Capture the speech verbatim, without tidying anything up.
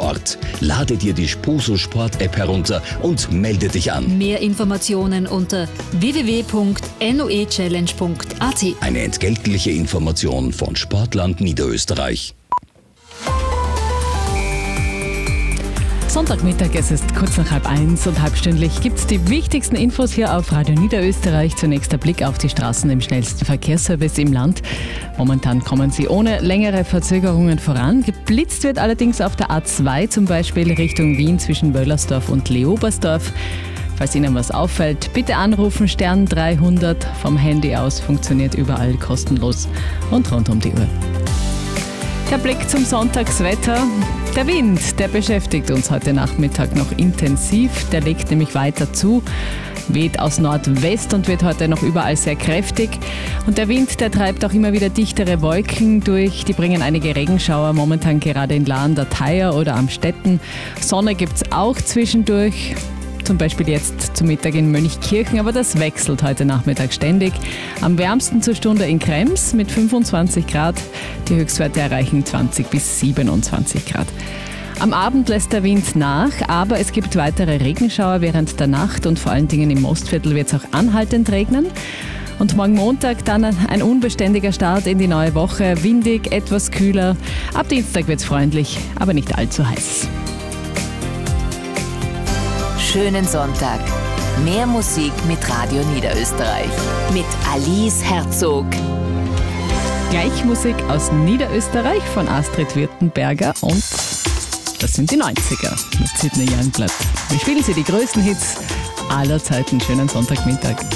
Ort. Lade dir die Spuso Sport App herunter und melde dich an. Mehr Informationen unter w w w punkt noechallenge punkt a t. Eine entgeltliche Information von Sportland Niederösterreich. Sonntagmittag, es ist kurz nach halb eins und halbstündlich gibt es die wichtigsten Infos hier auf Radio Niederösterreich. Zunächst der Blick auf die Straßen im schnellsten Verkehrsservice im Land. Momentan kommen sie ohne längere Verzögerungen voran. Geblitzt wird allerdings auf der A zwei, zum Beispiel Richtung Wien zwischen Wöllersdorf und Leobersdorf. Falls Ihnen was auffällt, bitte anrufen, Stern dreihundert. Vom Handy aus funktioniert überall kostenlos und rund um die Uhr. Der Blick zum Sonntagswetter. Der Wind, der beschäftigt uns heute Nachmittag noch intensiv. Der legt nämlich weiter zu, weht aus Nordwest und wird heute noch überall sehr kräftig. Und der Wind, der treibt auch immer wieder dichtere Wolken durch. Die bringen einige Regenschauer, momentan gerade in Lahn, der Theier oder am Stetten. Sonne gibt es auch zwischendurch. Zum Beispiel jetzt zum Mittag in Mönchkirchen, aber das wechselt heute Nachmittag ständig. Am wärmsten zur Stunde in Krems mit fünfundzwanzig Grad. Die Höchstwerte erreichen zwanzig bis siebenundzwanzig Grad. Am Abend lässt der Wind nach, aber es gibt weitere Regenschauer während der Nacht und vor allen Dingen im Mostviertel wird es auch anhaltend regnen. Und morgen Montag dann ein unbeständiger Start in die neue Woche, windig, etwas kühler. Ab Dienstag wird es freundlich, aber nicht allzu heiß. Schönen Sonntag. Mehr Musik mit Radio Niederösterreich. Mit Alice Herzog. Gleich Musik aus Niederösterreich von Astrid Wirtenberger und das sind die neunziger mit Sidney Youngblood. Wir spielen Sie die größten Hits aller Zeiten. Schönen Sonntagmittag.